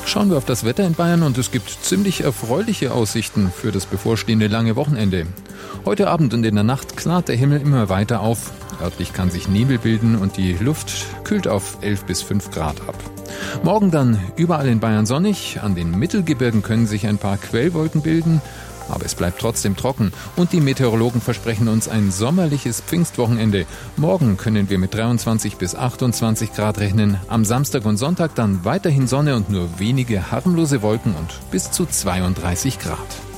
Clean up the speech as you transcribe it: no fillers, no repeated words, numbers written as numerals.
Schauen wir auf das Wetter in Bayern und es gibt ziemlich erfreuliche Aussichten für das bevorstehende lange Wochenende. Heute Abend und in der Nacht klart der Himmel immer weiter auf. Örtlich kann sich Nebel bilden und die Luft kühlt auf 11 bis 5 Grad ab. Morgen dann überall in Bayern sonnig, an den Mittelgebirgen können sich ein paar Quellwolken bilden, aber es bleibt trotzdem trocken und die Meteorologen versprechen uns ein sommerliches Pfingstwochenende. Morgen können wir mit 23 bis 28 Grad rechnen, am Samstag und Sonntag dann weiterhin Sonne und nur wenige harmlose Wolken und bis zu 32 Grad.